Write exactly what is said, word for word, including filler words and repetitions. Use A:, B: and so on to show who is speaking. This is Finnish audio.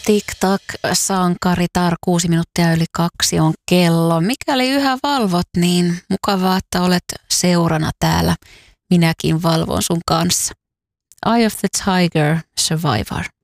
A: Tik-tak, sankaritar, kuusi minuuttia yli kaksi on kello. Mikäli yhä valvot, niin mukavaa, että olet seurana täällä. Minäkin valvon sun kanssa. Eye of the Tiger, Survivor.